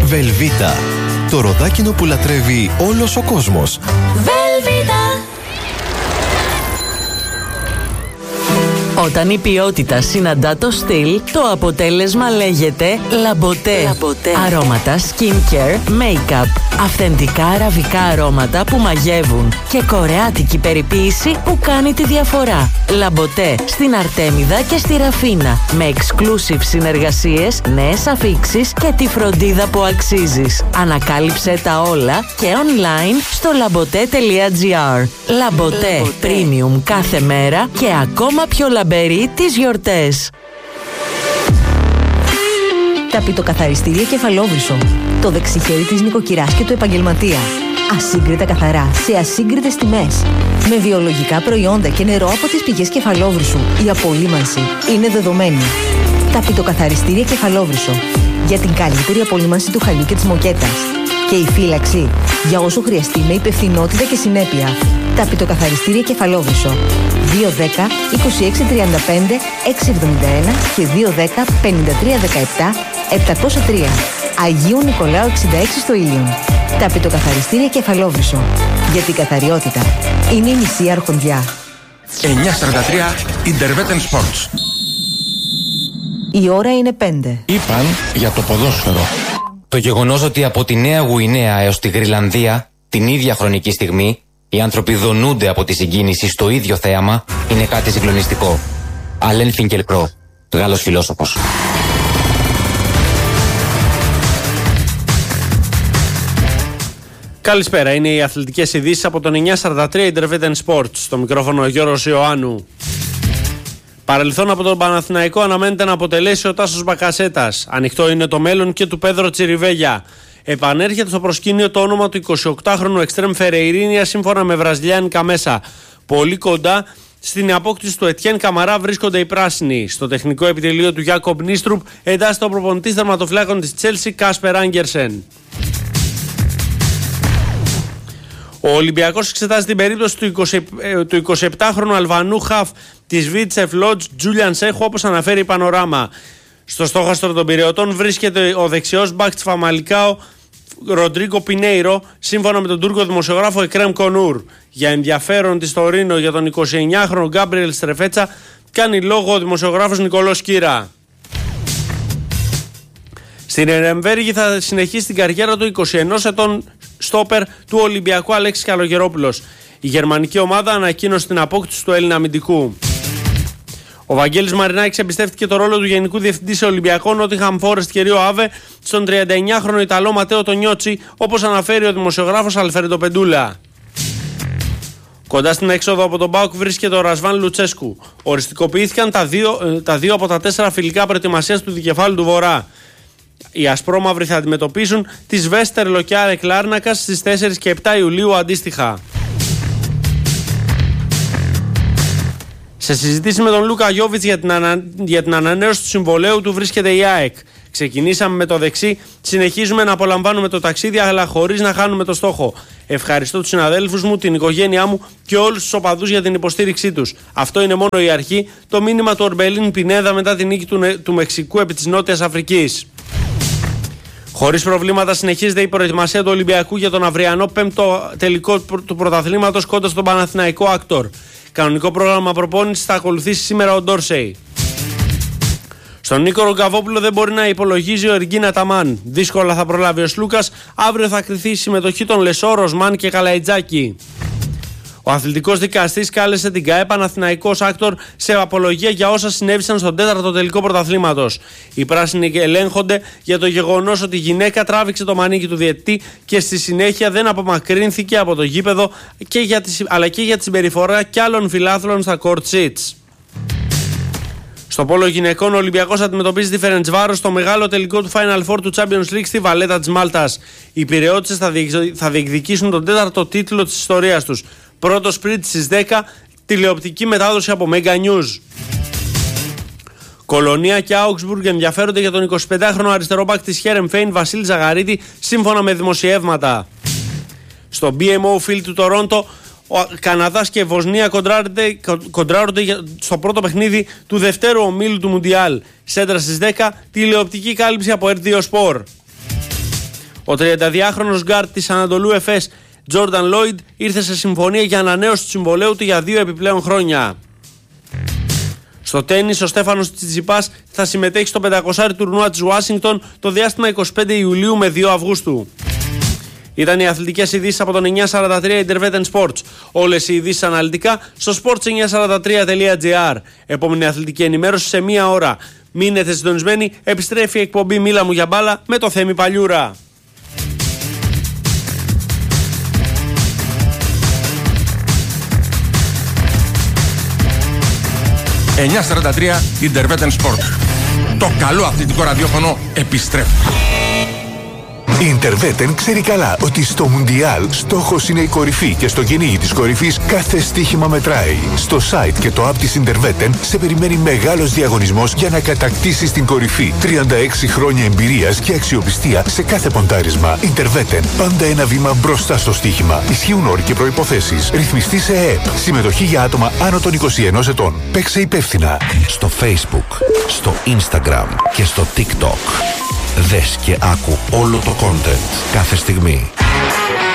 Velveeta. Το ροδάκινο που λατρεύει όλος ο κόσμος. Velveeta. Όταν η ποιότητα συναντά το στυλ, το αποτέλεσμα λέγεται Λαμποτέ. Αρώματα, skincare, make-up. Αυθεντικά αραβικά αρώματα που μαγεύουν και κορεάτικη περιποίηση που κάνει τη διαφορά. Λαμποτέ στην Αρτέμιδα και στη Ραφίνα. Με exclusive συνεργασίες, νέες αφίξεις και τη φροντίδα που αξίζεις. Ανακάλυψε τα όλα και online στο labote.gr. Λαμποτέ Premium κάθε μέρα και ακόμα πιο λαμπερή τις γιορτές. Ταπητοκαθαριστήρια Κεφαλόβρυσο. Το δεξιχέρι της νοικοκυράς και του επαγγελματία. Ασύγκριτα καθαρά, σε ασύγκριτες τιμές. Με βιολογικά προϊόντα και νερό από τις πηγές Κεφαλόβρυσου. Η απολύμανση είναι δεδομένη. Ταπητοκαθαριστήρια Κεφαλόβρυσο. Για την καλύτερη απολύμανση του χαλιού και της μοκέτας. Και η φύλαξη για όσο χρειαστεί με υπευθυνότητα και συνέπεια. Ταπητοκαθαριστήρια Κεφαλόβρυσο. 210 2635 671 και 210 5317 703. Αγίου Νικολάου 66 στο Ήλιον. Ταπητοκαθαριστήρια Κεφαλόβρυσο. Για την καθαριότητα είναι η μισή αρχοντιά. 9:43 Interveten Sports. Η ώρα είναι 5. Είπαν για το ποδόσφαιρο. Το γεγονός ότι από τη Νέα Γουινέα έως τη Γρυλανδία την ίδια χρονική στιγμή οι άνθρωποι δονούνται από τη συγκίνηση στο ίδιο θέαμα είναι κάτι συγκλονιστικό. Αλέν Φίνκελκρο, Γάλλος φιλόσοφος. Καλησπέρα, είναι οι αθλητικές ειδήσεις από τον 943 Interveten Sports. Στο μικρόφωνο ο Γιώργος Ιωάννου. Παρελθόν από τον Παναθηναϊκό αναμένεται να αποτελέσει ο Τάσος Μπακασέτας. Ανοιχτό είναι το μέλλον και του Πέδρο Τσιριβέγια. Επανέρχεται στο προσκήνιο το όνομα του 28χρονου Εξτρέμ Φερεϊρίνια σύμφωνα με βραζιλιάνικα μέσα. Πολύ κοντά στην απόκτηση του Ετιέν Καμαρά βρίσκονται οι πράσινοι. Στο τεχνικό επιτελείο του Γιάκομπ Νίστρουπ εντάσσεται ο προπονητής τερματοφυλάκων της Τσέλσι Κάσπερ Άγκερσεν. Ο Ολυμπιακός εξετάζει την περίπτωση του 27χρονου Αλβανού χαφ της Βίτσεφ Λότζ Τζούλιαν Σέχου, όπως αναφέρει η Πανοράμα. Στο στόχαστρο των Πειραιωτών βρίσκεται ο δεξιός μπακ της Φαμαλικάο Ροντρίκο Πινέιρο, σύμφωνα με τον Τούρκο δημοσιογράφο Εκρέμ Κονούρ. Για ενδιαφέρον της Τωρίνο για τον 29χρονο Γκάμπριελ Στρεφέτσα κάνει λόγο ο δημοσιογράφος Νικολός Κύρα. Στην Ερεμβέργη θα συνεχίσει την καριέρα του 21 ετών στόπερ του Ολυμπιακού Αλέξης Καλογερόπουλος. Η γερμανική ομάδα ανακοίνωσε την απόκτηση του Έλληνα αμυντικού. Ο Βαγγέλης Μαρινάκης εμπιστεύτηκε το ρόλο του Γενικού Διευθυντή σε Ολυμπιακό Νότιγχαμ Φόρεστ και Ρίο Άβε στον 39χρονο Ιταλό Ματέο Τονιότσι, όπως αναφέρει ο δημοσιογράφος Αλφρέντο Πεντούλα. Κοντά στην έξοδο από τον ΠΑΟΚ βρίσκεται ο Ρασβάν Λουτσέσκου. Οριστικοποιήθηκαν τα δύο από τα 4 φιλικά προετοιμασίας του δικεφάλου του Βορρά. Οι ασπρόμαυροι θα αντιμετωπίσουν τις Βέστερλο και Άρεκ Λάρνακας στις 4 και 7 Ιουλίου αντίστοιχα. Σε συζητήσει με τον Λούκα Γιόβιτς για την ανανέωση του συμβολαίου του βρίσκεται η ΑΕΚ. Ξεκινήσαμε με το δεξί, συνεχίζουμε να απολαμβάνουμε το ταξίδι, αλλά χωρίς να χάνουμε το στόχο. Ευχαριστώ τους συναδέλφους μου, την οικογένειά μου και όλους τους οπαδούς για την υποστήριξή τους. Αυτό είναι μόνο η αρχή. Το μήνυμα του Ορμπελίν Πινέδα μετά την νίκη του Μεξικού επί της Νότιας Αφρικής. Χωρίς προβλήματα συνεχίζεται η προετοιμασία του Ολυμπιακού για τον αυριανό 5ο τελικό του πρωταθλήματος κοντά στον Παναθηναϊκό Άκτορ. Κανονικό πρόγραμμα προπόνησης θα ακολουθήσει σήμερα ο Ντόρσεϊ. Στον Νίκο Ρογκαβόπουλο δεν μπορεί να υπολογίζει ο Εργίν Αταμάν. Δύσκολα θα προλάβει ο Σλούκας. Αύριο θα κριθεί η συμμετοχή των Λεσό, Ροσμάν και Καλαϊτζάκη. Ο αθλητικός δικαστής κάλεσε την ΚΑΕ Παναθηναϊκός Άκτορ σε απολογία για όσα συνέβησαν στον 4ο τελικό πρωταθλήματος. Οι πράσινοι ελέγχονται για το γεγονός ότι η γυναίκα τράβηξε το μανίκι του διαιτητή και στη συνέχεια δεν απομακρύνθηκε από το γήπεδο αλλά και για τη συμπεριφορά κι άλλων φιλάθλων στα court seats. Στο πόλο γυναικών, ο Ολυμπιακός αντιμετωπίζει τη Φερεντσβάρος στο μεγάλο τελικό του Final Four του Champions League στη Βαλέτα της Μάλτας. Οι Πειραιώτες θα διεκδικήσουν τον 4ο τίτλο της ιστορίας τους. Πρώτο σπριντ στις 10, τηλεοπτική μετάδοση από Mega News. Κολονία και Augsburg ενδιαφέρονται για τον 25χρονο αριστερό μπακ της Χέρεμφέιν Βασίλη Ζαγαρίτη, σύμφωνα με δημοσιεύματα. Στο BMO Field του Τορόντο, ο Καναδάς και Βοσνία κοντράρονται στο πρώτο παιχνίδι του δευτέρου ομίλου του Μουντιάλ. Σέντρα στις 10, τηλεοπτική κάλυψη από R2 Sport. Ο 32χρονος γκάρτ της Ανατολού Εφές, Τζόρνταν Λόιντ, ήρθε σε συμφωνία για ανανέωση του συμβολαίου του για 2 επιπλέον χρόνια. Στο τένις, ο Στέφανος Τσιτσιπάς θα συμμετέχει στο 500 τουρνουά της Ουάσιγκτον το διάστημα 25 Ιουλίου με 2 Αυγούστου. Ήταν οι αθλητικές ειδήσεις από τον 943 Intervetten Sports. Όλες οι ειδήσεις αναλυτικά στο sports943.gr. Επόμενη αθλητική ενημέρωση σε 1 ώρα. Μείνετε συντονισμένοι, επιστρέφει η εκπομπή Μίλα μου για μπάλα με το Θέμη Παλιούρα. «943 Intervetten Sports». Το καλό αθλητικό ραδιόφωνο επιστρέφει. Η Intervetten ξέρει καλά ότι στο Μουντιάλ στόχος είναι η κορυφή και στο κυνήγι της κορυφής κάθε στοίχημα μετράει. Στο site και το app της Intervetten σε περιμένει μεγάλος διαγωνισμός για να κατακτήσεις την κορυφή. 36 χρόνια εμπειρίας και αξιοπιστία σε κάθε ποντάρισμα. Intervetten, πάντα ένα βήμα μπροστά στο στοίχημα. Ισχύουν όροι και προϋποθέσεις. Ρυθμιστή σε ΕΕΠ. Συμμετοχή για άτομα άνω των 21 ετών. Παίξε υπεύθυνα. Στο Facebook, στο Instagram και στο TikTok. Δες και άκου όλο το content κάθε στιγμή.